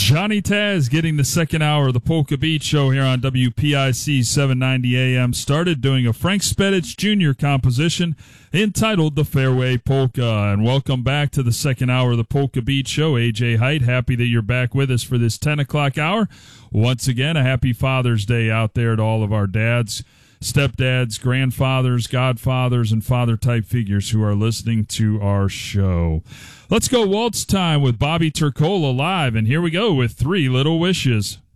Johnny Taz getting the second hour of the Polka Beat Show here on WPIC 790 AM. Started doing a Frank Spedich Jr. composition entitled The Fairway Polka. And welcome back to the second hour of the Polka Beat Show. AJ Height, happy that you're back with us for this 10 o'clock hour. Once again, a happy Father's Day out there to all of our dads, stepdads, grandfathers, godfathers, and father-type figures who are listening to our show. Let's go waltz time with Bobby Turcola live, and here we go with Three Little Wishes.